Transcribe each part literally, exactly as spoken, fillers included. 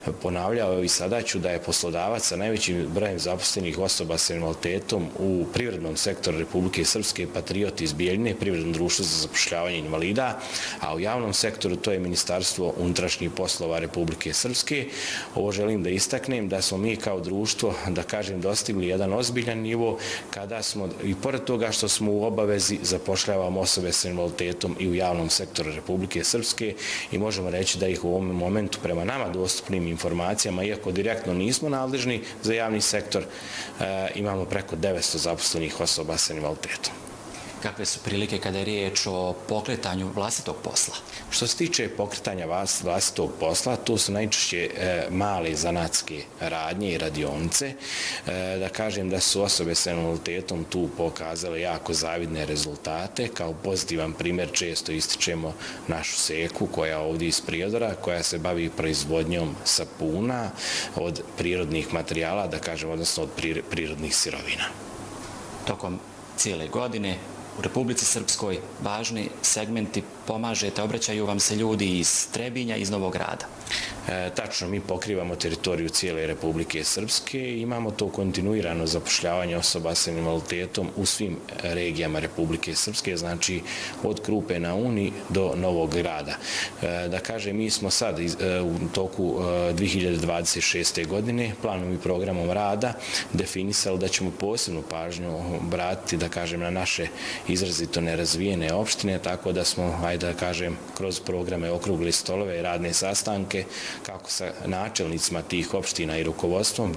Ponavljao i sada ću da je poslodavac sa najvećim brojem zaposlenih osoba sa invaliditetom u privrednom sektoru Republike Srpske Patriot iz Bijeljine, privredno društvo za zapošljavanje invalida, a u javnom sektoru to je Ministarstvo unutrašnjih poslova Republike Srpske. Ovo želim da istaknem da smo mi kao društvo, da kažem, dostigli jedan ozbiljan nivo kada smo, i pored toga što smo u obavezi zapošljavamo osobe sa invaliditetom i u javnom sektoru Republike Srpske i možemo reći da ih u ovom momentu prema nama dostupnim informacijama, iako direktno nismo nadležni za javni sektor, imamo preko devetsto zaposlenih osoba sa invaliditetom. Kakve su prilike kada je riječ o pokretanju vlastitog posla? Što se tiče pokretanja vlastitog posla, to su najčešće male zanatske radnje i radionice. Da kažem da su osobe sa invaliditetom tu pokazale jako zavidne rezultate. Kao pozitivan primjer često ističemo našu Seku koja je ovdje iz Prijedora, koja se bavi proizvodnjom sapuna od prirodnih materijala, da kažem, odnosno od prirodnih sirovina. Tokom cijele godine u Republici Srpskoj važni segmenti pomažete, obraćaju vam se ljudi iz Trebinja, iz Novog Grada. E, tačno, mi pokrivamo teritoriju cijele Republike Srpske i imamo to kontinuirano zapošljavanje osoba sa invaliditetom u svim regijama Republike Srpske, znači od Krupe na Uni do Novog Grada. E, da kažem, mi smo sad iz, e, u toku e, dvije hiljade dvadeset šeste. godine planom i programom rada definisali da ćemo posebnu pažnju obratiti, da kažem, na naše izrazito nerazvijene opštine, tako da smo, ajde da kažem, kroz programe okrugle stolove i radne sastanke, kako sa načelnicima tih opština i rukovodstvom,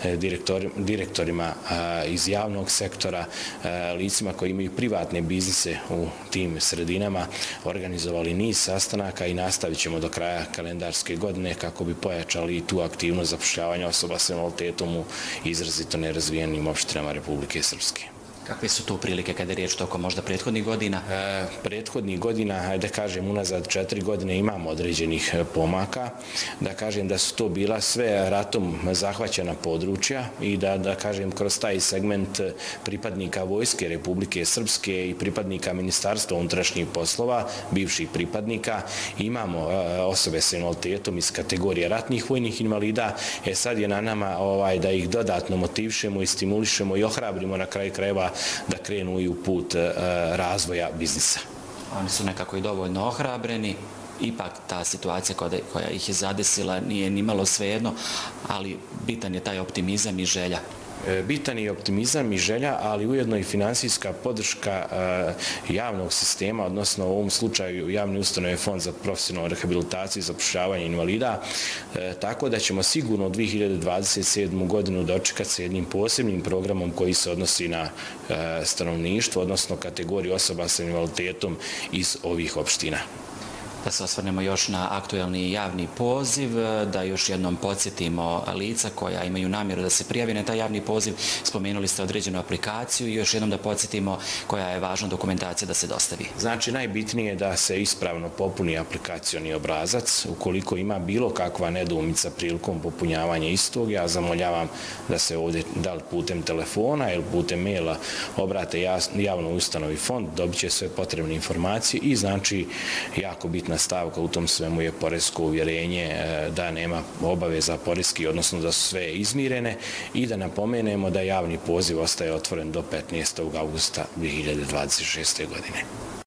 direktorima iz javnog sektora, licima koji imaju privatne biznise u tim sredinama, organizovali niz sastanaka i nastavit ćemo do kraja kalendarske godine kako bi pojačali tu aktivnost zapošljavanja osoba sa invaliditetom u izrazito nerazvijenim opštinama Republike Srpske. Kakve su tu prilike kada je riječ tokom možda prethodnih godina? E, prethodnih godina, da kažem, unazad četiri godine imamo određenih pomaka. Da kažem da su to bila sve ratom zahvaćena područja i da, da kažem, kroz taj segment pripadnika Vojske Republike Srpske i pripadnika Ministarstva unutrašnjih poslova, bivših pripadnika, imamo e, osobe sa invaliditetom iz kategorije ratnih vojnih invalida. E sad je na nama ovaj, da ih dodatno motivišemo i stimulišemo i ohrabrimo na kraju krajeva da krenu i u put razvoja biznisa. Oni su nekako i dovoljno ohrabreni, ipak ta situacija koja ih je zadesila nije nimalo svejedno, ali bitan je taj optimizam i želja. Bitan je optimizam i želja, ali ujedno i finansijska podrška javnog sistema, odnosno u ovom slučaju javne ustanove Fond za profesionalnu rehabilitaciju i zapošljavanje invalida, tako da ćemo sigurno dvije hiljade dvadeset sedmu. godinu dočekati sa jednim posebnim programom koji se odnosi na stanovništvo, odnosno kategoriju osoba sa invaliditetom iz ovih opština. Da se osvrnemo još na aktuelni javni poziv, da još jednom podsjetimo lica koja imaju namjeru da se prijavi na taj javni poziv. Spomenuli ste određenu aplikaciju i još jednom da podsjetimo koja je važna dokumentacija da se dostavi. Znači, najbitnije je da se ispravno popuni aplikacioni obrazac. Ukoliko ima bilo kakva nedoumica prilikom popunjavanja istog, ja zamoljavam da se ovdje, da li putem telefona ili putem maila, obrate javno ustanovi fond, dobit će sve potrebne informacije i znači jako bitna stavka u tom svemu je poresko uvjerenje da nema obaveza poreski, odnosno da su sve izmirene i da napomenemo da javni poziv ostaje otvoren do petnaestog avgusta dvije hiljade dvadeset šeste. godine.